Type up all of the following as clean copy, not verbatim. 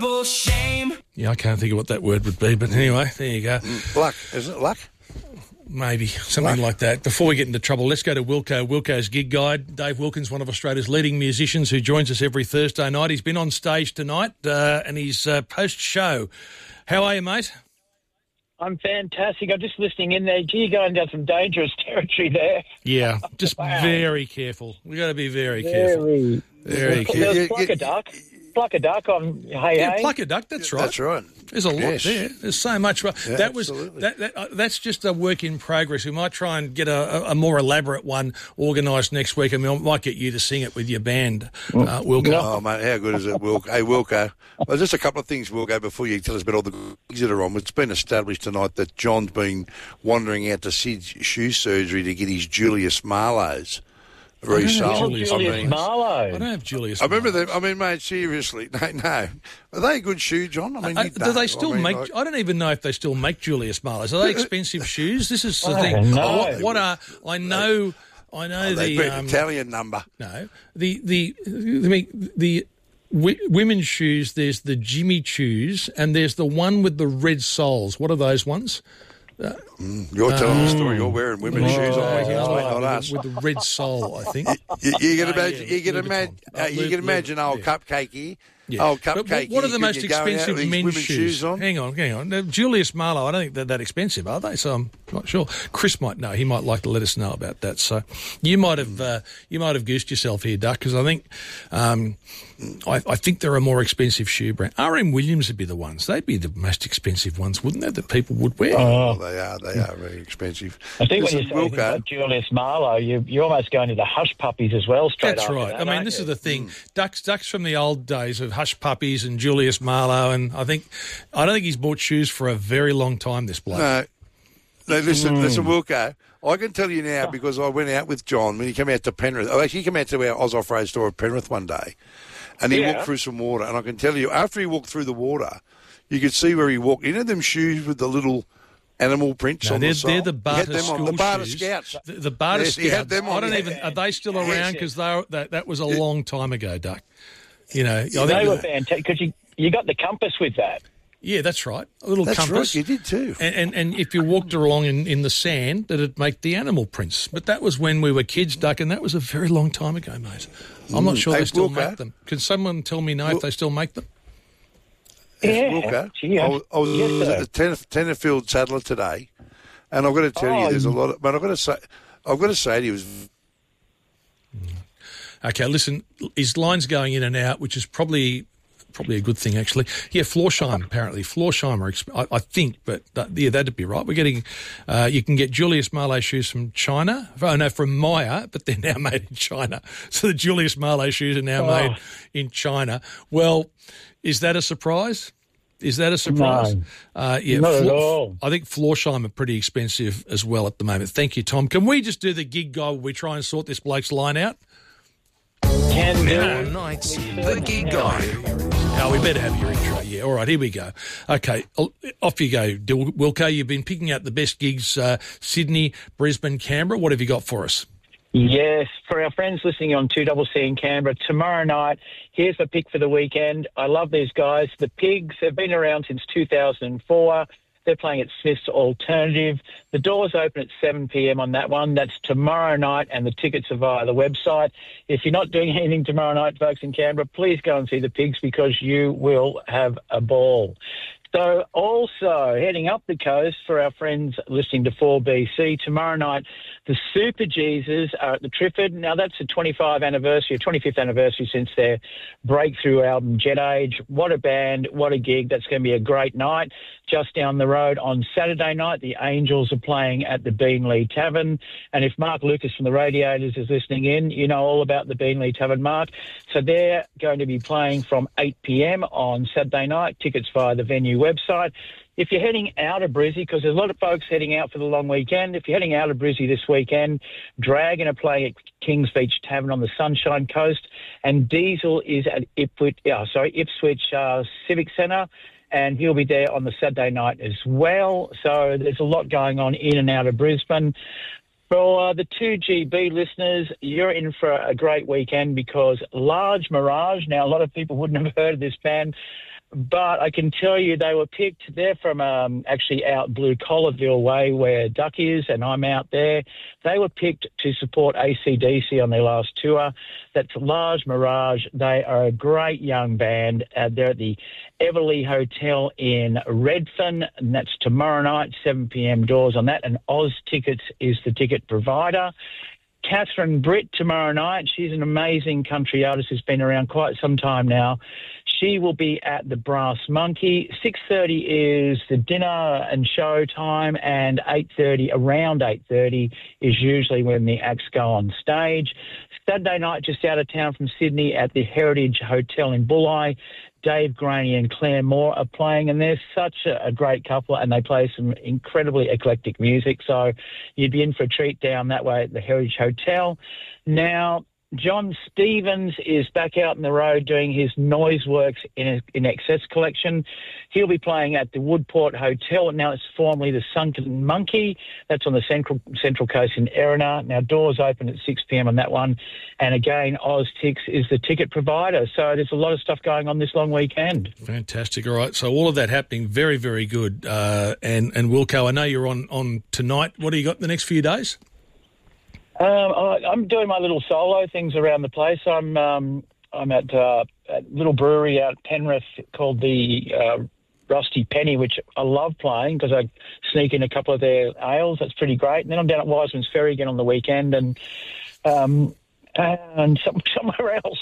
terrible shame. Yeah, I can't think of what that word would be, but anyway, there you go. Luck, isn't it? Luck? Maybe, something like that. Before we get into trouble, let's go to Wilco. Wilco's Gig Guide. Dave Wilkins, one of Australia's leading musicians who joins us every Thursday night. He's been on stage tonight and he's post-show. How are you, mate? I'm fantastic. I'm just listening in there. You're going down some dangerous territory there. Yeah, just very careful. We've got to be very careful. Very careful. There's Pluck a duck on Hey Yeah, Hey. Pluck a duck, that's right. That's right. There's a lot there. There's so much. Yeah, That's just a work in progress. We might try and get a more elaborate one organised next week, and we might get you to sing it with your band, Wilco. Oh, mate, how good is it, Wilco? Hey, Wilco. Well, just a couple of things, Wilco, before you tell us about all the gigs that are on. It's been established tonight that John's been wandering out to Sid's shoe surgery to get his Julius Marlowe's resold. Julius Marlowe. I don't have Julius. I remember them. I mean, mate, seriously, no. Are they a good shoe, John? I mean, do they still make? I don't even know if they still make Julius Marlowe's. Are they expensive shoes? This is the thing. No. What are I know? I know they the Italian number. No, the women's shoes. There's the Jimmy Choos, and there's the one with the red soles. What are those ones? You're telling the story. You're wearing women's shoes on weekends, mate, not us. With the red sole, I think. You can imagine. You can imagine old Cupcakey. Yeah. Old Cupcakey. But what are the most expensive men's shoes on? Hang on. Now, Julius Marlowe, I don't think they're that expensive, are they? So I'm not sure. Chris might know. He might like to let us know about that. So you might have goosed yourself here, Duck, because I think I think there are more expensive shoe brands. R.M. Williams would be the ones. They'd be the most expensive ones, wouldn't they, that people would wear? Oh, they are very expensive. I think when you say about Julius Marlowe, you're almost going to the Hush Puppies as well. That's right. I mean, this is the thing. Ducks from the old days of Hush Puppies and Julius Marlowe, and I don't think he's bought shoes for a very long time, this bloke. No, listen, Wilco. I can tell you now because I went out with John when he came out to Penrith. Oh, actually, he came out to our Oz Off-Road store at Penrith one day, and he walked through some water. And I can tell you, after he walked through the water, you could see where he walked. You know them shoes with the little animal prints on the sole? They're the Barter school the Barter shoes. Scouts. The Barter Scouts. He had them on. Are they still around? Because that was a long time ago, Duck. You know, they were fantastic because you got the compass with that. Yeah, that's right. A little that's compass. Right, you did too. And if you walked along in the sand, that'd make the animal prints. But that was when we were kids, Duck, and that was a very long time ago, mate. I'm not sure they still make them. Can someone tell me if they still make them? Yeah. I was at the Tenterfield Saddler today, and I've got to tell you, there's a lot of... But I've got to say to you... Okay, listen, his line's going in and out, which is probably a good thing, actually. Yeah, Florsheim, apparently. Florsheim, I think, but that'd be right. We're getting, you can get Julius Marlowe shoes from China. Oh, no, from Maya, but they're now made in China. So the Julius Marlowe shoes are now made in China. Well, is that a surprise? Is that a surprise? No, not at all. I think Florsheim are pretty expensive as well at the moment. Thank you, Tom. Can we just do the gig guide where we try and sort this bloke's line out? Nights, the Gig Guide. Oh, we better have your intro. Yeah, all right, here we go. Okay, off you go, Wilco. You've been picking out the best gigs, Sydney, Brisbane, Canberra. What have you got for us? Yes, for our friends listening on 2CC in Canberra, tomorrow night, here's the pick for the weekend. I love these guys. The Pigs, they've been around since 2004. They're playing at Smith's Alternative. The doors open at 7 p.m. on that one. That's tomorrow night, and the tickets are via the website. If you're not doing anything tomorrow night, folks, in Canberra, please go and see the Pigs because you will have a ball. So also heading up the coast for our friends listening to 4BC, tomorrow night, the Super Jesus are at the Trifford. Now, that's the 25th anniversary since their breakthrough album, Jet Age. What a band, what a gig. That's going to be a great night. Just down the road on Saturday night, the Angels are playing at the Beanley Tavern. And if Mark Lucas from the Radiators is listening in, you know all about the Beanley Tavern, Mark. So they're going to be playing from 8 p.m. on Saturday night. Tickets via the venue website. If you're heading out of Brizzy, because there's a lot of folks heading out for the long weekend, if you're heading out of Brizzy this weekend, Dragon are playing at Kings Beach Tavern on the Sunshine Coast, and Diesel is at Ipswich Civic Centre, and he'll be there on the Saturday night as well. So there's a lot going on in and out of Brisbane. For the 2GB listeners, you're in for a great weekend because Large Mirage, now a lot of people wouldn't have heard of this band, But I can tell you they were picked. They're from actually out Blue Collarville way where Duck is, and I'm out there. They were picked to support AC/DC on their last tour. That's Large Mirage. They are a great young band. They're at the Everleigh Hotel in Redfern, and that's tomorrow night, 7 p.m. doors on that. And Oz Tickets is the ticket provider. Catherine Britt tomorrow night. She's an amazing country artist who's been around quite some time now. She will be at the Brass Monkey. 6:30 is the dinner and show time, and 8:30, around 8:30, is usually when the acts go on stage. Saturday night, just out of town from Sydney at the Heritage Hotel in Bulli, Dave Graney and Claire Moore are playing, and they're such a great couple, and they play some incredibly eclectic music, so you'd be in for a treat down that way at the Heritage Hotel. Now, John Stevens is back out on the road doing his Noise Works in Excess collection. He'll be playing at the Woodport Hotel. Now it's formerly the Sunken Monkey. That's on the Central Coast in Erina. Now doors open at 6 p.m. on that one. And again, OzTix is the ticket provider. So there's a lot of stuff going on this long weekend. Fantastic. All right. So all of that happening, very, very good. And Wilco, I know you're on tonight. What do you got the next few days? I'm doing my little solo things around the place. I'm at a little brewery out Penrith called the Rusty Penny, which I love playing because I sneak in a couple of their ales. That's pretty great. And then I'm down at Wiseman's Ferry again on the weekend, and somewhere else.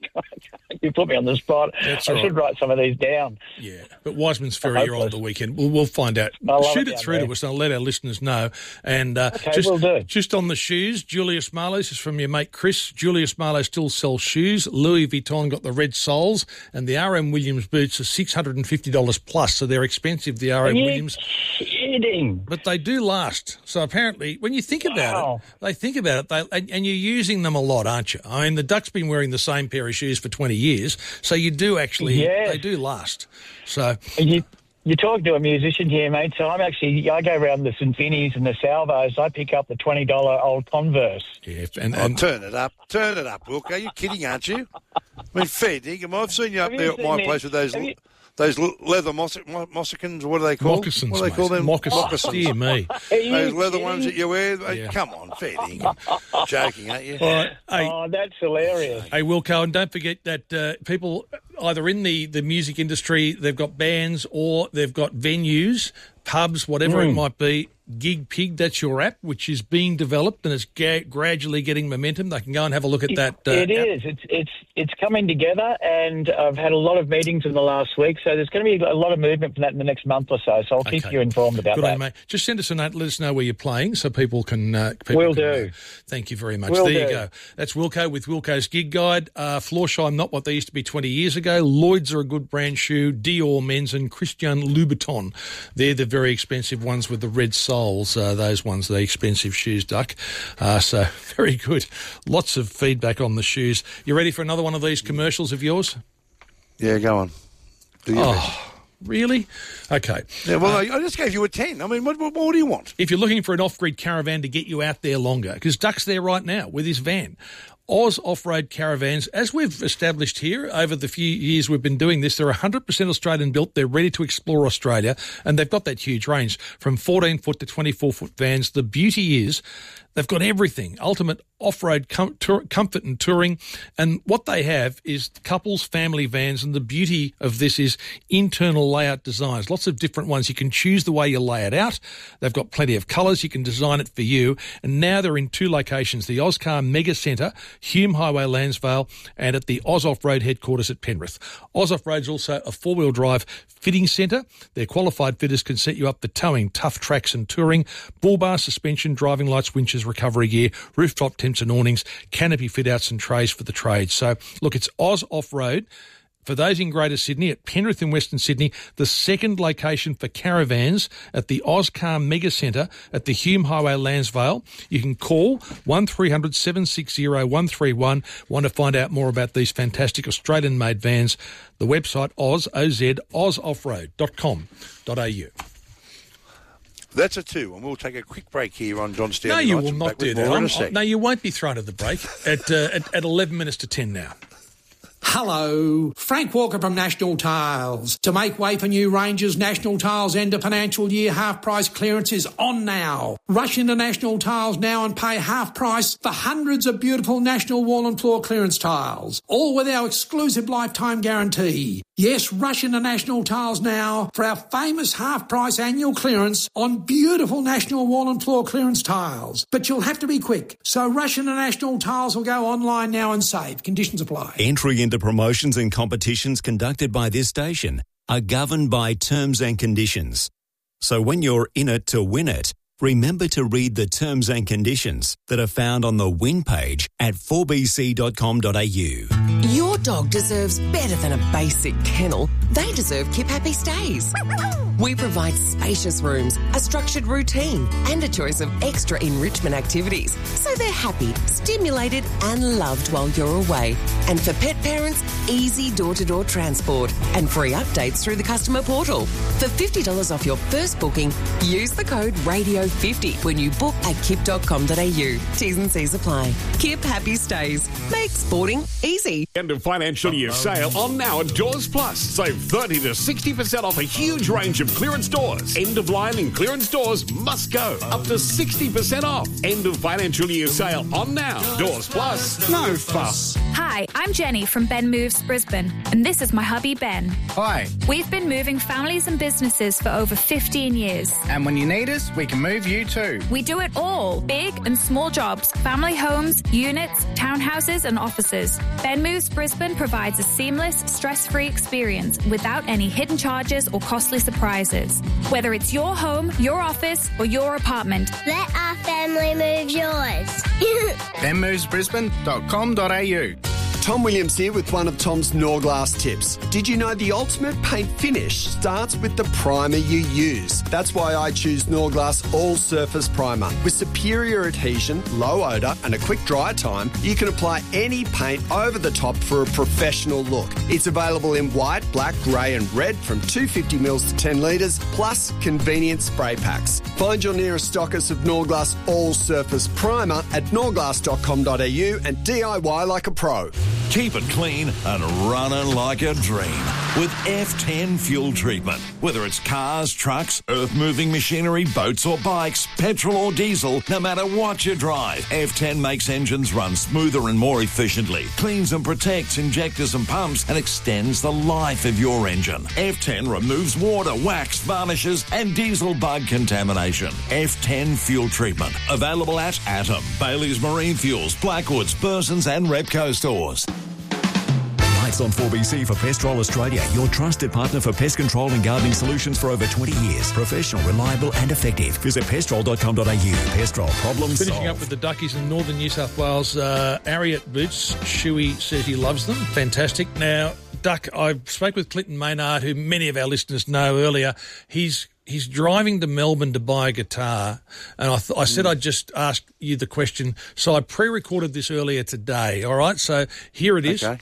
You put me on the spot. That's I right. should write some of these down. Yeah, but Wiseman's Ferry, you're on the weekend. We'll find out. Shoot it through to us and I'll let our listeners know. And we'll do. Just on the shoes, Julius Marlowe's is from your mate Chris. Julius Marlowe still sells shoes. Louis Vuitton got the red soles, and the RM Williams boots are $650 plus, so they're expensive, the RM Williams. Kidding. But they do last. So apparently, when you think about it, and you're using them a lot, aren't you? I mean, the Duck's been wearing the same pair of shoes for 20 years, so you do actually, they do last. So you're talking to a musician here, mate. So I go around the St. Vinny's and the Salvos. I pick up the $20 old Converse. Yeah, and turn it up, Wilco. Are you kidding, aren't you? I mean, fair dinkum. I've seen you up there at my place with those leather moccasins, what are they called? Moccasins, what do they call them? Moccasins. Dear me. Those leather ones that you wear. Yeah. Come on, fair dinkum. Joking, aren't you? Right. Hey, that's hilarious. Hey, Wilco, and don't forget that people either in the music industry, they've got bands or they've got venues, pubs, whatever it might be. Gig Pig, that's your app, which is being developed and it's gradually getting momentum. They can go and have a look at that. It is. It's coming together, and I've had a lot of meetings in the last week, so there's going to be a lot of movement from that in the next month or so. So I'll keep you informed about Good that. on you, mate. Just send us a note. Let us know where you're playing so people can. Will do. Thank you very much. There you go. That's Wilco with Wilco's Gig Guide. Florsheim, not what they used to be 20 years ago. Lloyd's are a good brand shoe. Dior men's and Christian Louboutin. They're the very expensive ones with the red soles. Those ones, the expensive shoes, Duck. So very good. Lots of feedback on the shoes. You ready for another one of these commercials of yours? Yeah, go on. Do your best. Really? Okay. Yeah, well, I just gave you a 10. I mean, what do you want? If you're looking for an off-grid caravan to get you out there longer, because Duck's there right now with his van. Oz Off-Road Caravans, as we've established here over the few years we've been doing this, they're 100% Australian built. They're ready to explore Australia, and they've got that huge range from 14-foot to 24-foot vans. The beauty is they've got everything, ultimate off-road comfort and touring. And what they have is couples, family vans, and the beauty of this is internal layout designs. Lots of different ones. You can choose the way you lay it out. They've got plenty of colours. You can design it for you. And now they're in 2 locations, the Ozcar Mega Centre, Hume Highway, Lansvale, and at the Oz Off-Road headquarters at Penrith. Oz Off-Road's also a 4-wheel drive fitting centre. Their qualified fitters can set you up for towing, tough tracks and touring, bull bar, suspension, driving lights, winches, recovery gear, rooftop tents and awnings, canopy fit-outs and trays for the trade. So, look, it's Oz Off-Road. For those in Greater Sydney, at Penrith in Western Sydney, the second location for caravans at the Ozcar Mega Centre at the Hume Highway, Lansvale. You can call 1300 760 131. Want to find out more about these fantastic Australian-made vans? The website ozoffroad.com.au. That's a 2, and we'll take a quick break here on John Steele. No, you will not do that. No, No, you won't be thrown at the break at 11 minutes to 10 now. Hello, Frank Walker from National Tiles. To make way for new ranges, National Tiles end of financial year half price clearance is on now. Rush into National Tiles now and pay half price for hundreds of beautiful National wall and floor clearance tiles, all with our exclusive lifetime guarantee. Yes, rush into National Tiles now for our famous half price annual clearance on beautiful National wall and floor clearance tiles. But you'll have to be quick, so rush into National Tiles or go online now and save. Conditions apply. Entry into promotions and competitions conducted by this station are governed by terms and conditions. So when you're in it to win it, remember to read the terms and conditions that are found on the win page at 4bc.com.au. Your dog deserves better than a basic kennel. They deserve Keep Happy Stays. We provide spacious rooms, a structured routine, and a choice of extra enrichment activities, so they're happy, stimulated, and loved while you're away. And for pet parents, easy door-to-door transport and free updates through the customer portal. For $50 off your first booking, use the code RADIO50 when you book at kip.com.au. T's and C's apply. Kip Happy Stays. Make sporting easy. End of financial year sale on now at Doors Plus. Save 30 to 60% off a huge range of clearance doors. End of line and clearance doors must go. Up to 60% off. End of financial year sale on now. Doors Plus. No fuss. Hi, I'm Jenny from Ben Moves Brisbane, and this is my hubby Ben. Hi. We've been moving families and businesses for over 15 years. And when you need us, we can move you too. We do it all. Big and small jobs, family homes, units, townhouses and offices. Ben Moves Brisbane provides a seamless, stress-free experience without any hidden charges or costly surprises. Whether it's your home, your office or your apartment. Let our family move yours. benmovesbrisbane.com.au. Tom Williams here with one of Tom's Norglass tips. Did you know the ultimate paint finish starts with the primer you use? That's why I choose Norglass All Surface Primer. With superior adhesion, low odour and a quick dry time, you can apply any paint over the top for a professional look. It's available in white, black, grey and red from 250ml to 10 litres, plus convenient spray packs. Find your nearest stockist of Norglass All Surface Primer at norglass.com.au and DIY like a pro. Keep it clean and running like a dream with F10 fuel treatment. Whether it's cars, trucks, earth-moving machinery, boats or bikes, petrol or diesel, no matter what you drive, F10 makes engines run smoother and more efficiently, cleans and protects injectors and pumps, and extends the life of your engine. F10 removes water, wax, varnishes and diesel bug contamination. F10 fuel treatment. Available at Atom, Bailey's Marine Fuels, Blackwoods, Burson's and Repco stores. Lights on 4BC for Pestrol Australia, your trusted partner for pest control and gardening solutions for over 20 years. Professional, reliable and effective. Visit pestrol.com.au. Pestrol, problem solved. Finishing up with the Duckies in northern New South Wales. Ariat boots. Shuey says he loves them. Fantastic. Now, Duck, I spoke with Clinton Maynard, who many of our listeners know earlier. He's driving to Melbourne to buy a guitar, and I said I'd just ask you the question. So I pre-recorded this earlier today, all right? So here it is. Okay.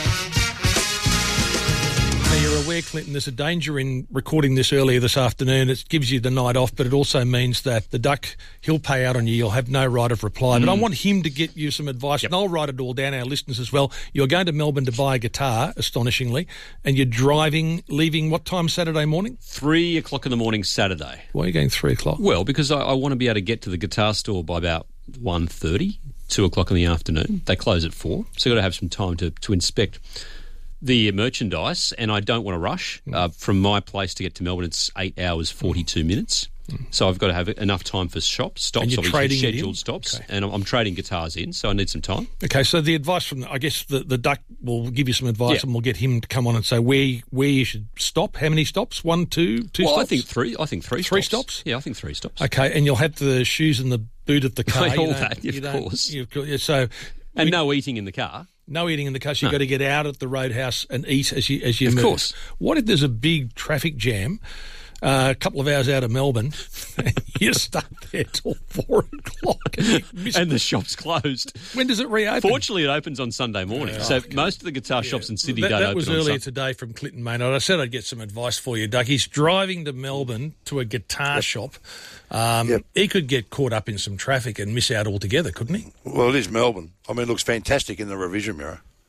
Now, you're aware, Clinton, there's a danger in recording this earlier this afternoon. It gives you the night off, but it also means that the Duck, he'll pay out on you. You'll have no right of reply. But I want him to get you some advice, and I'll write it all down, our listeners as well. You're going to Melbourne to buy a guitar, astonishingly, and you're leaving what time Saturday morning? 3 o'clock in the morning Saturday. Why are you going 3 o'clock? Well, because I want to be able to get to the guitar store by about 1:30, 2 o'clock in the afternoon. They close at 4, so I've got to have some time to inspect the merchandise, and I don't want to rush. From my place to get to Melbourne, it's 8 hours, 42 minutes. So I've got to have enough time for stops, and you're trading scheduled stops, okay. And I'm trading guitars in, so I need some time. Okay, so the advice from, I guess the Duck will give you some advice, and we'll get him to come on and say where you should stop. How many stops? 1, 2 stops? I think three. Three stops? Yeah, I think 3 stops. Okay, and you'll have the shoes and the boot of the car. All that, of course. And no eating in the car. No eating in the car. So you've got to get out at the roadhouse and eat as you move. Of course. What if there's a big traffic jam a couple of hours out of Melbourne? You're stuck there till 4 o'clock. And the shop's closed. When does it reopen? Fortunately, it opens on Sunday morning. Most of the guitar shops in Sydney don't open on That was earlier today from Clinton Maynard. I said I'd get some advice for you, Doug. He's driving to Melbourne to a guitar shop. He could get caught up in some traffic and miss out altogether, couldn't he? Well, it is Melbourne. I mean, it looks fantastic in the revision mirror.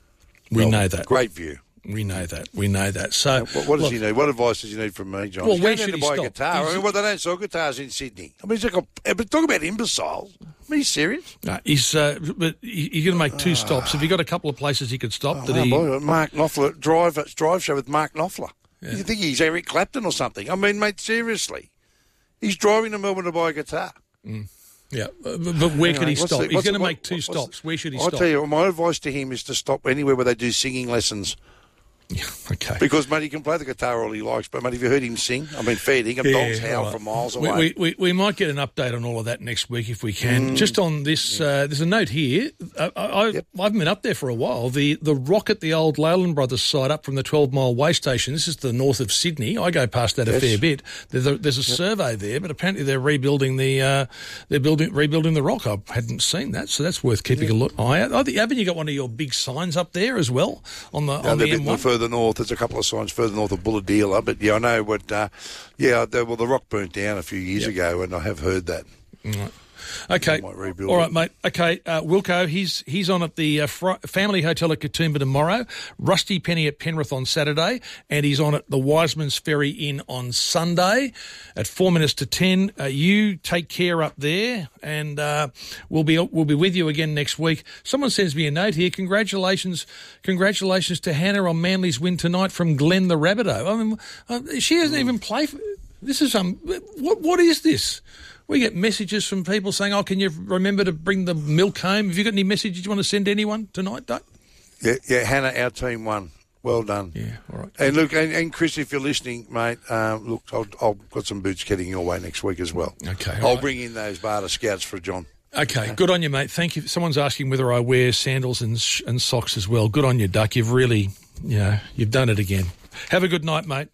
We know that. Great view. We know that. So, what does he need? What advice does he need from me, John? Well, He's where going should he to buy stop? a guitar. I mean, they don't sell guitars in Sydney. I mean, he's like but talk about imbeciles. I mean, he's serious. No, he's but you're going to make 2 stops. Have you got a couple of places he could stop? Mark Knopfler drive show with Mark Knopfler. Yeah. You think he's Eric Clapton or something? I mean, mate, seriously, he's driving to Melbourne to buy a guitar. Yeah, but where could he stop? He's going to make 2 stops. Where should he stop? I'll tell you, my advice to him is to stop anywhere where they do singing lessons. Yeah, okay. Because, mate, he can play the guitar all he likes, but, mate, have you heard him sing? I mean, fair dinkum, dogs howl from miles away. We might get an update on all of that next week if we can. Just on this, there's a note here. I haven't been up there for a while. The rock at the old Leyland Brothers site up from the 12-mile way station, this is the north of Sydney. I go past that a fair bit. There's a survey there, but apparently they're rebuilding rebuilding the rock. I hadn't seen that, so that's worth keeping a eye out. Haven't you got one of your big signs up there as well on the M1? Further north, there's a couple of signs further north of Bulahdelah, but I know what. The rock burnt down a few years ago, and I have heard that. Right. Okay, all right, mate. Okay, Wilco, he's on at the Family Hotel at Katoomba tomorrow. Rusty Penny at Penrith on Saturday, and he's on at the Wiseman's Ferry Inn on Sunday at 4 minutes to 10. You take care up there, and we'll be with you again next week. Someone sends me a note here. Congratulations to Hannah on Manly's win tonight from Glenn the Rabbitoh. I mean, she hasn't even played. This is what is this? We get messages from people saying, can you remember to bring the milk home? Have you got any messages you want to send to anyone tonight, Doug? Yeah, Hannah, our team won. Well done. Yeah, all right. And look, and Chris, if you're listening, mate, look, I've got some boots getting your way next week as well. Okay. I'll bring in those Barter Scouts for John. Okay, good on you, mate. Thank you. Someone's asking whether I wear sandals and socks as well. Good on you, Duck. You've really, you've done it again. Have a good night, mate.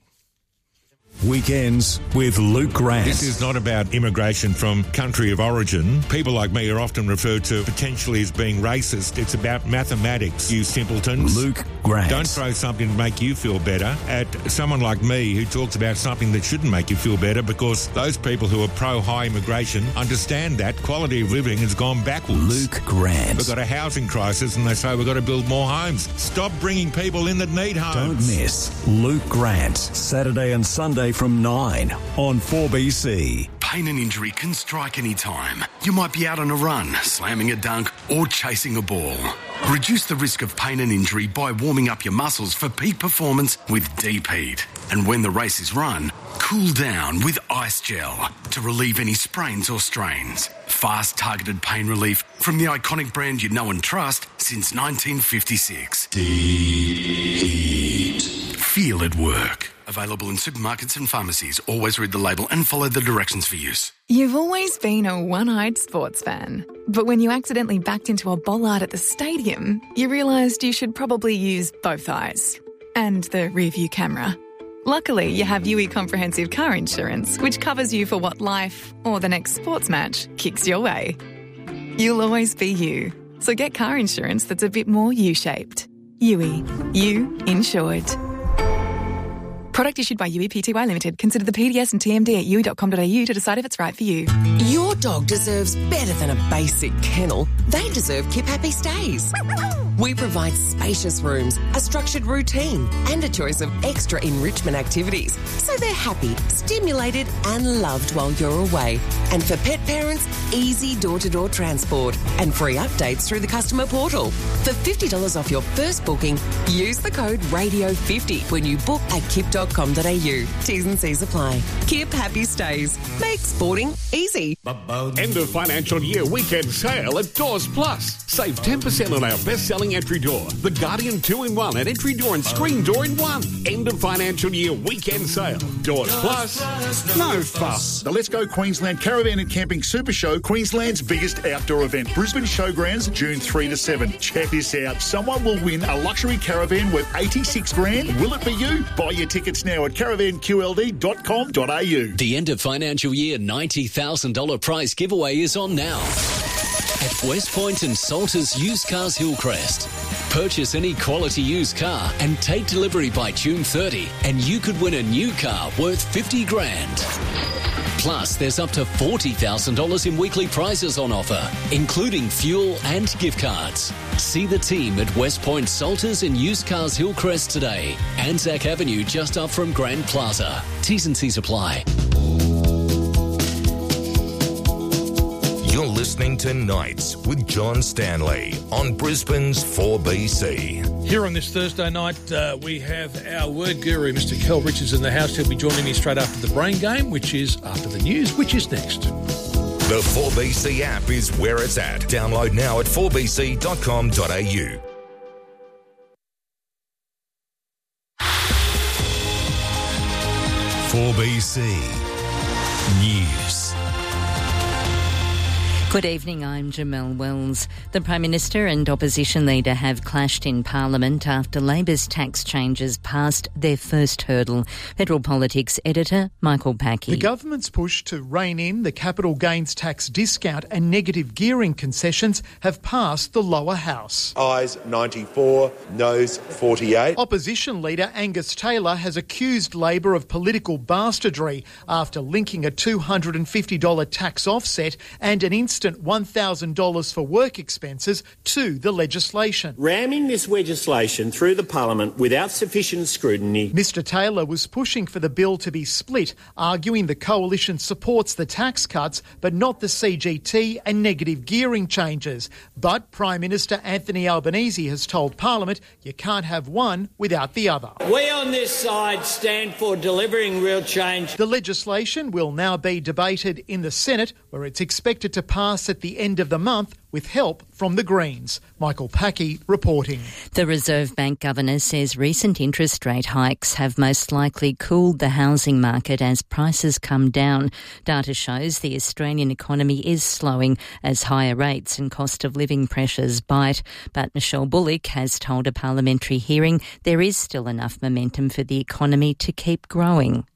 Weekends with Luke Grant. This is not about immigration from country of origin. People like me are often referred to potentially as being racist. It's about mathematics, you simpletons. Luke Grant. Don't throw something to make you feel better at someone like me who talks about something that shouldn't make you feel better, because those people who are pro-high immigration understand that quality of living has gone backwards. Luke Grant. We've got a housing crisis and they say we've got to build more homes. Stop bringing people in that need homes. Don't miss Luke Grant, Saturday and Sunday from 9 on 4BC. Pain and injury can strike any time. You might be out on a run, slamming a dunk, or chasing a ball. Reduce the risk of pain and injury by warming up your muscles for peak performance with Deep Heat. And when the race is run, cool down with Ice Gel to relieve any sprains or strains. Fast, targeted pain relief from the iconic brand you know and trust since 1956. Deep Heat. Feel it work. Available in supermarkets and pharmacies. Always read the label and follow the directions for use. You've always been a one-eyed sports fan. But when you accidentally backed into a bollard at the stadium, you realised you should probably use both eyes. And the rear-view camera. Luckily, you have UE Comprehensive Car Insurance, which covers you for what life, or the next sports match, kicks your way. You'll always be you. So get car insurance that's a bit more U-shaped. UE. You insured. Product issued by UE Pty Limited. Consider the PDS and TMD at UE.com.au to decide if it's right for you. Your dog deserves better than a basic kennel. They deserve Kip Happy Stays. We provide spacious rooms, a structured routine, and a choice of extra enrichment activities, so they're happy, stimulated, and loved while you're away. And for pet parents, easy door-to-door transport and free updates through the customer portal. For $50 off your first booking, use the code RADIO50 when you book at kip.com.au. T's and C's apply. Kip Happy Stays. Make sporting easy. End of financial year weekend sale at Doors Plus. Save 10% on our best-selling entry door, the Guardian 2-in-1 and entry door and screen door in one. End of financial year weekend sale. Doors Plus. No fuss. The Let's Go Queensland Caravan and Camping Super Show, Queensland's biggest outdoor event. Brisbane Showgrounds, June 3 to 7. Check this out. Someone will win a luxury caravan worth $86,000. Will it be you? Buy your tickets now at caravanqld.com.au. The end of financial year $90,000 prize giveaway is on now at West Point and Salters Used Cars Hillcrest. Purchase any quality used car and take delivery by June 30 and you could win a new car worth $50,000. Plus, there's up to $40,000 in weekly prizes on offer, including fuel and gift cards. See the team at West Point Salters in Used Cars Hillcrest today. Anzac Avenue just up from Grand Plaza. T's and C's apply. You're listening to Nights with John Stanley on Brisbane's 4BC. Here on this Thursday night, we have our word guru, Mr. Kel Richards, in the house. He'll be joining me straight after the Brain Game, which is after the news, which is next. The 4BC app is where it's at. Download now at 4bc.com.au. News. Good evening, I'm Jamelle Wells. The Prime Minister and Opposition Leader have clashed in Parliament after Labor's tax changes passed their first hurdle. Federal Politics Editor Michael Packey. The government's push to rein in the capital gains tax discount and negative gearing concessions have passed the lower house. Ayes 94, noes 48. Opposition Leader Angus Taylor has accused Labor of political bastardry after linking a $250 tax offset and an instant $1,000 for work expenses to the legislation. Ramming this legislation through the Parliament without sufficient scrutiny. Mr Taylor was pushing for the bill to be split, arguing the coalition supports the tax cuts but not the CGT and negative gearing changes. But Prime Minister Anthony Albanese has told Parliament you can't have one without the other. We on this side stand for delivering real change. The legislation will now be debated in the Senate, where it's expected to pass at the end of the month with help from the Greens. Michael Packey reporting. The Reserve Bank Governor says recent interest rate hikes have most likely cooled the housing market as prices come down. Data shows the Australian economy is slowing as higher rates and cost of living pressures bite. But Michelle Bullock has told a parliamentary hearing there is still enough momentum for the economy to keep growing.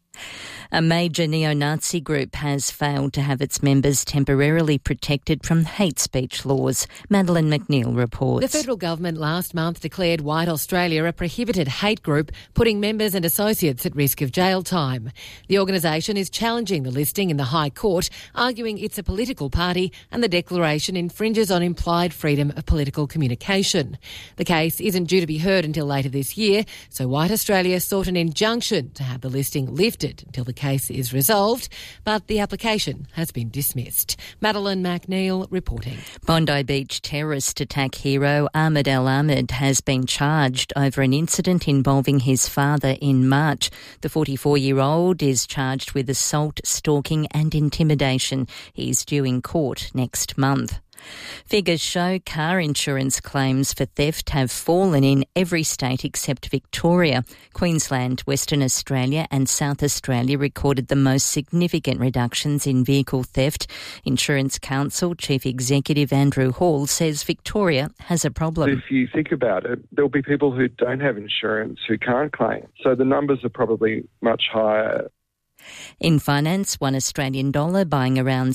A major neo-Nazi group has failed to have its members temporarily protected from hate speech laws. Madeleine McNeil reports. The federal government last month declared White Australia a prohibited hate group, putting members and associates at risk of jail time. The organisation is challenging the listing in the High Court, arguing it's a political party and the declaration infringes on implied freedom of political communication. The case isn't due to be heard until later this year, so White Australia sought an injunction to have the listing lifted until the case is resolved, but the application has been dismissed. Madeleine McNeil reporting. Bondi Beach terrorist attack hero Ahmed El Ahmed has been charged over an incident involving his father in March. The 44-year-old is charged with assault, stalking and intimidation. He's due in court next month. Figures show car insurance claims for theft have fallen in every state except Victoria. Queensland, Western Australia and South Australia recorded the most significant reductions in vehicle theft. Insurance Council Chief Executive Andrew Hall says Victoria has a problem. If you think about it, there'll be people who don't have insurance who can't claim. So the numbers are probably much higher. In finance, $1 Australian dollar buying around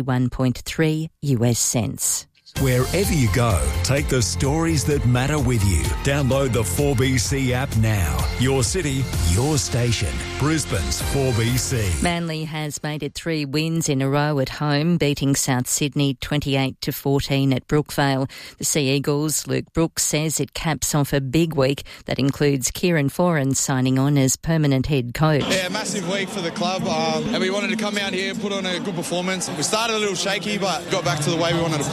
71.3 US cents. Wherever you go, take the stories that matter with you. Download the 4BC app now. Your city, your station. Brisbane's 4BC. Manly has made it 3 wins in a row at home, beating South Sydney 28-14 at Brookvale. The Sea Eagles' Luke Brooks says it caps off a big week that includes Kieran Foran signing on as permanent head coach. Yeah, massive week for the club, and we wanted to come out here and put on a good performance. We started a little shaky, but got back to the way we wanted to play.